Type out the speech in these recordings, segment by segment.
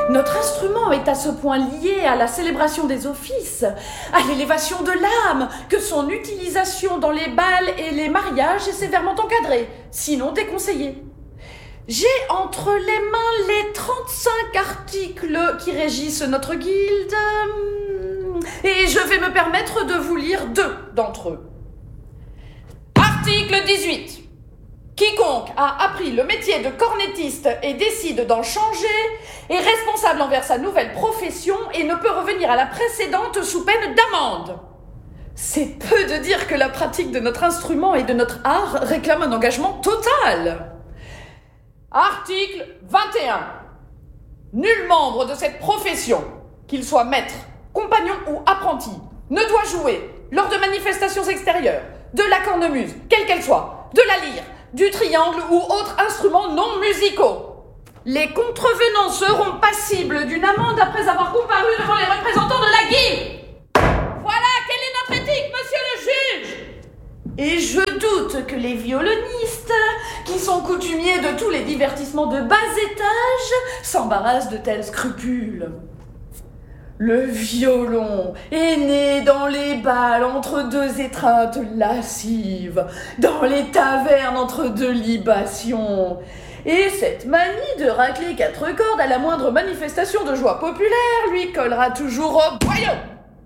Notre instrument est à ce point lié à la célébration des offices, à l'élévation de l'âme, que son utilisation dans les bals et les mariages est sévèrement encadrée, sinon déconseillée. J'ai entre les mains les 35 articles qui régissent notre guilde, et je vais me permettre de vous lire 2 d'entre eux. Article 18. Quiconque a appris le métier de cornettiste et décide d'en changer est responsable envers sa nouvelle profession et ne peut revenir à la précédente sous peine d'amende. C'est peu de dire que la pratique de notre instrument et de notre art réclame un engagement total. Article 21. Nul membre de cette profession, qu'il soit maître, compagnon ou apprenti, ne doit jouer, lors de manifestations extérieures, de la cornemuse, quelle qu'elle soit, de la lyre, du triangle ou autres instruments non musicaux. Les contrevenants seront passibles d'une amende après avoir comparu devant les représentants de la guilde. Voilà, quelle est notre éthique, monsieur le juge ? Et je doute que les violonistes, qui sont coutumiers de tous les divertissements de bas étage, s'embarrassent de tels scrupules. Le violon est né dans les bals entre 2 étreintes lascives, dans les tavernes entre 2 libations. Et cette manie de racler 4 cordes à la moindre manifestation de joie populaire lui collera toujours au boyau.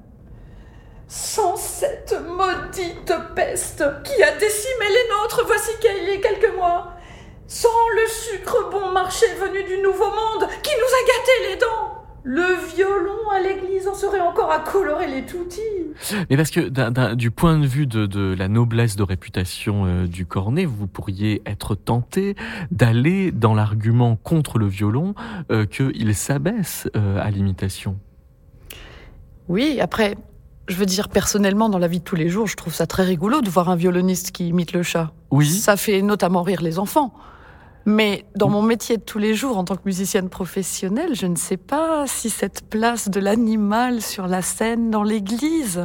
Sans cette maudite peste qui a décimé les nôtres voici qu'il y a quelques mois, sans le sucre bon marché venu du Nouveau Monde qui nous a gâté les dents, le violon à l'église en serait encore à colorer les toutis. Mais parce que du point de vue de la noblesse de réputation du cornet, vous pourriez être tenté d'aller dans l'argument contre le violon qu'il s'abaisse à l'imitation. Oui, après, je veux dire, personnellement, dans la vie de tous les jours, je trouve ça très rigolo de voir un violoniste qui imite le chat. Oui. Ça fait notamment rire les enfants. Mais dans mon métier de tous les jours, en tant que musicienne professionnelle, je ne sais pas si cette place de l'animal sur la scène dans l'église,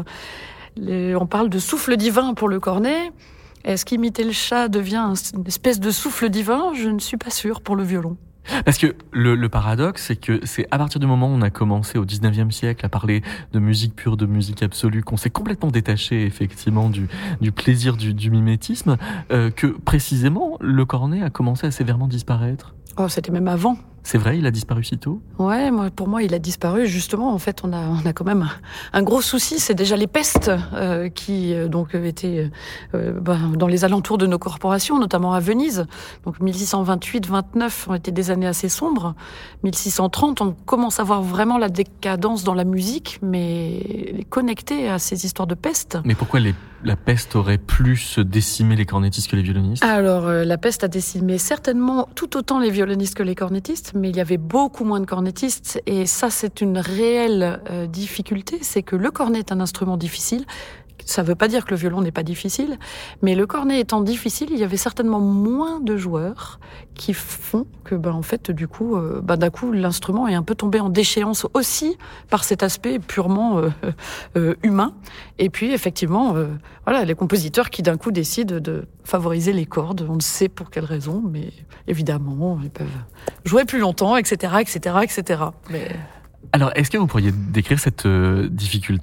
on parle de souffle divin pour le cornet. Est-ce qu'imiter le chat devient une espèce de souffle divin ? Je ne suis pas sûre pour le violon. Parce que le paradoxe, c'est que c'est à partir du moment où on a commencé au 19e siècle à parler de musique pure, de musique absolue, qu'on s'est complètement détaché effectivement du plaisir du mimétisme, que précisément le cornet a commencé à sévèrement disparaître. Oh, c'était même avant. C'est vrai, il a disparu si tôt ? Ouais, pour moi, il a disparu. Justement, en fait, on a quand même un gros souci. C'est déjà les pestes qui donc étaient dans les alentours de nos corporations, notamment à Venise. Donc 1628-29 ont été des années assez sombres. 1630, on commence à voir vraiment la décadence dans la musique, mais connectée à ces histoires de peste. Mais pourquoi la peste aurait plus décimé les cornettistes que les violonistes ? Alors, la peste a décimé certainement tout autant les violonistes que les cornettistes, mais il y avait beaucoup moins de cornettistes, et ça, c'est une réelle difficulté, c'est que le cornet est un instrument difficile. Ça ne veut pas dire que le violon n'est pas difficile, mais le cornet étant difficile, il y avait certainement moins de joueurs qui font que, en fait, du coup, d'un coup, l'instrument est un peu tombé en déchéance aussi par cet aspect purement humain. Et puis, effectivement, voilà, les compositeurs qui d'un coup décident de favoriser les cordes. On ne sait pour quelle raison, mais évidemment, ils peuvent jouer plus longtemps, etc., etc., etc. Mais... Alors, est-ce que vous pourriez décrire cette difficulté ?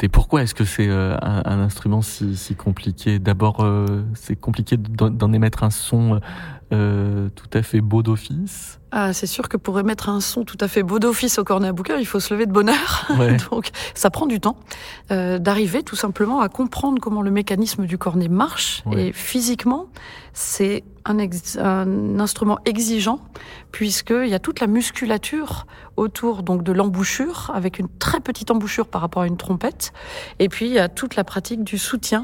Pourquoi est-ce que c'est un instrument si compliqué ? D'abord, c'est compliqué d'en émettre un son tout à fait beau d'office. Ah, c'est sûr que pour émettre un son tout à fait beau d'office au cornet à bouquin, il faut se lever de bonne heure. Ouais. Donc, ça prend du temps d'arriver tout simplement à comprendre comment le mécanisme du cornet marche. Ouais. Et physiquement, c'est un instrument exigeant puisqu'il y a toute la musculature autour donc de l'embouchure, avec une très petite embouchure par rapport à une trompette. Et puis, il y a toute la pratique du soutien.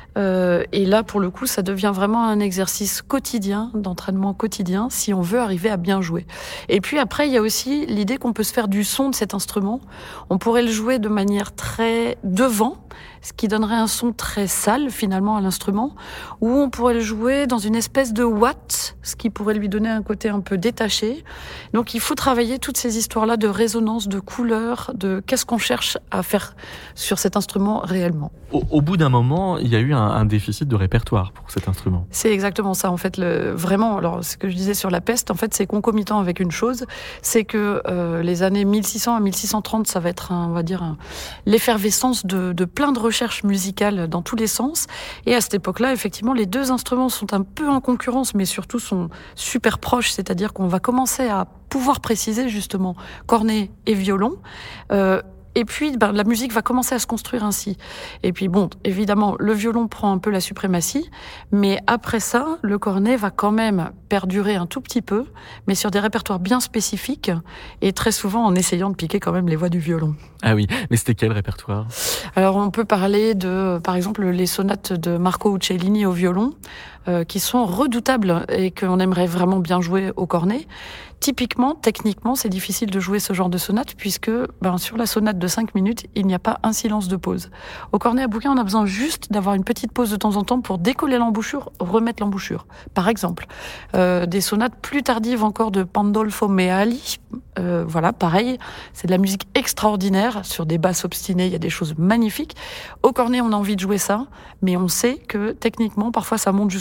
Et là, pour le coup, ça devient vraiment un exercice quotidien, d'entraînement quotidien, si on veut arriver à bien jouer. Et puis après, il y a aussi l'idée qu'on peut se faire du son de cet instrument. On pourrait le jouer de manière très devant, ce qui donnerait un son très sale, finalement, à l'instrument, ou on pourrait le jouer dans une espèce de watt, ce qui pourrait lui donner un côté un peu détaché. Donc, il faut travailler toutes ces histoires-là de résonance, de couleur, de qu'est-ce qu'on cherche à faire sur cet instrument réellement. Au bout d'un moment, il y a eu un déficit de répertoire pour cet instrument. C'est exactement ça, en fait. Vraiment, alors ce que je disais sur la peste, en fait, c'est concomitant avec une chose, c'est que les années 1600 à 1630, ça va être, l'effervescence de plein de recherches musicales dans tous les sens. Et à cette époque-là, effectivement, les deux instruments sont un peu en concurrence, mais surtout sont super proches, c'est-à-dire qu'on va commencer à pouvoir préciser justement cornet et violon. Et puis, la musique va commencer à se construire ainsi. Et puis, bon, évidemment, le violon prend un peu la suprématie, mais après ça, le cornet va quand même perdurer un tout petit peu, mais sur des répertoires bien spécifiques, et très souvent en essayant de piquer quand même les voix du violon. Ah oui, mais c'était quel répertoire ? Alors, on peut parler de, par exemple, les sonates de Marco Uccellini au violon, qui sont redoutables et qu'on aimerait vraiment bien jouer au cornet. Typiquement, techniquement, c'est difficile de jouer ce genre de sonate puisque sur la sonate de 5 minutes, il n'y a pas un silence de pause. Au cornet à bouquin, on a besoin juste d'avoir une petite pause de temps en temps pour décoller l'embouchure, remettre l'embouchure. Par exemple, des sonates plus tardives encore de Pandolfo Meali, pareil, c'est de la musique extraordinaire sur des basses obstinées, il y a des choses magnifiques. Au cornet, on a envie de jouer ça, mais on sait que techniquement, parfois ça monte jusqu'au